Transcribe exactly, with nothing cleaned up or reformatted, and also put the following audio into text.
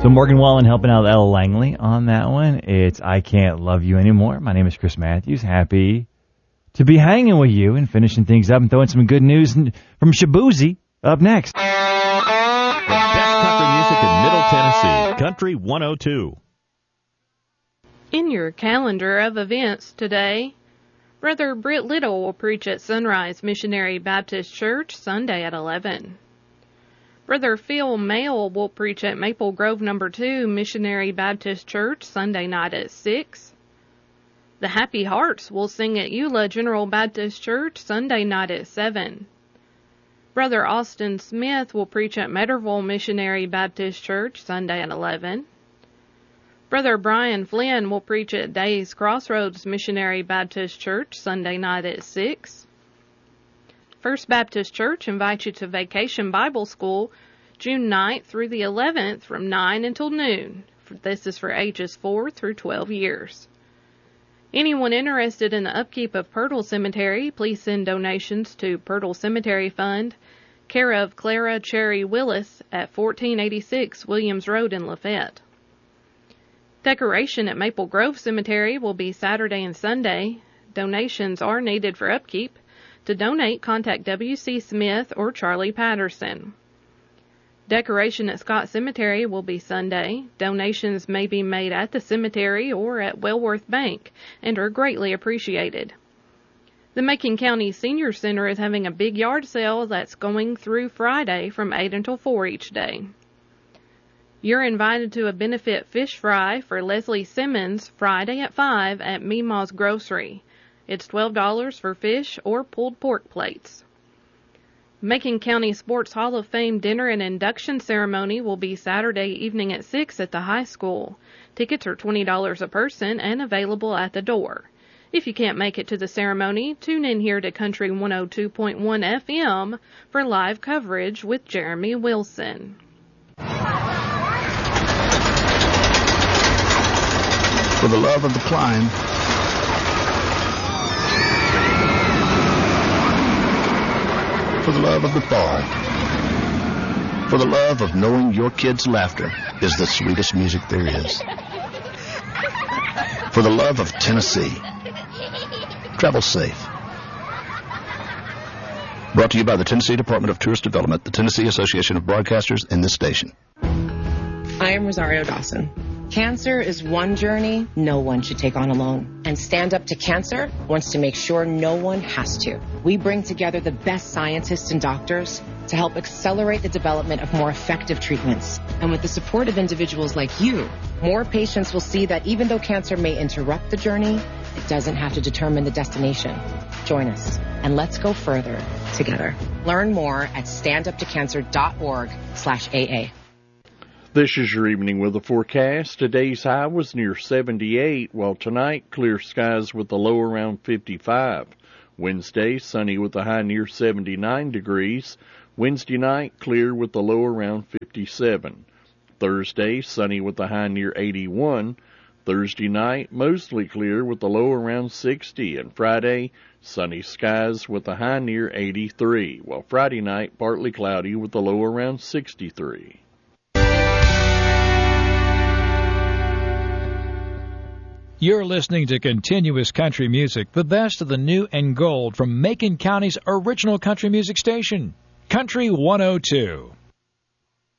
So Morgan Wallen helping out Ella Langley on that one. It's I Can't Love You Anymore. My name is Chris Matthews. Happy to be hanging with you and finishing things up and throwing some good news from Shaboozey up next. The best country music in Middle Tennessee. Country one oh two. In your calendar of events today, Brother Britt Little will preach at Sunrise Missionary Baptist Church Sunday at eleven. Brother Phil Mayle will preach at Maple Grove Number two Missionary Baptist Church Sunday night at six. The Happy Hearts will sing at Eula General Baptist Church Sunday night at seven. Brother Austin Smith will preach at Materville Missionary Baptist Church Sunday at eleven. Brother Brian Flynn will preach at Days Crossroads Missionary Baptist Church Sunday night at six. First Baptist Church invites you to Vacation Bible School June ninth through the eleventh from nine until noon. This is for ages four through twelve years. Anyone interested in the upkeep of Purtle Cemetery, please send donations to Purtle Cemetery Fund, care of Clara Cherry Willis at fourteen eighty-six Williams Road in Lafayette. Decoration at Maple Grove Cemetery will be Saturday and Sunday. Donations are needed for upkeep. To donate, contact W C Smith or Charlie Patterson. Decoration at Scott Cemetery will be Sunday. Donations may be made at the cemetery or at Wellworth Bank and are greatly appreciated. The Macon County Senior Center is having a big yard sale that's going through Friday from eight until four each day. You're invited to a benefit fish fry for Leslie Simmons Friday at five at Meemaw's Grocery. It's twelve dollars for fish or pulled pork plates. Macon County Sports Hall of Fame dinner and induction ceremony will be Saturday evening at six at the high school. Tickets are twenty dollars a person and available at the door. If you can't make it to the ceremony, tune in here to Country one oh two point one F M for live coverage with Jeremy Wilson. For the love of the climb, for the love of the fall, for the love of knowing your kids' laughter is the sweetest music there is, for the love of Tennessee. Travel safe. Brought to you by the Tennessee Department of Tourist Development, the Tennessee Association of Broadcasters, and this station. I am Rosario Dawson. Cancer is one journey no one should take on alone. And Stand Up to Cancer wants to make sure no one has to. We bring together the best scientists and doctors to help accelerate the development of more effective treatments. And with the support of individuals like you, more patients will see that even though cancer may interrupt the journey, it doesn't have to determine the destination. Join us, and let's go further together. Learn more at standuptocancer.org slash AA. This is your evening weather forecast. Today's high was near seventy-eight, while tonight clear skies with a low around fifty-five. Wednesday, sunny with a high near seventy-nine degrees. Wednesday night, clear with a low around fifty-seven. Thursday, sunny with a high near eighty-one. Thursday night, mostly clear with a low around sixty. And Friday, sunny skies with a high near eighty-three, while Friday night, partly cloudy with a low around sixty-three. You're listening to Continuous Country Music, the best of the new and gold from Macon County's original country music station, Country one oh two.